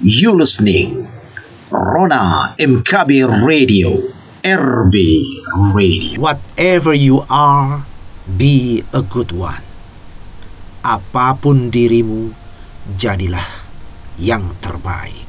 You listening Rona MKB Radio, RB Radio. Whatever you are, be a good one. Apapun dirimu, jadilah yang terbaik.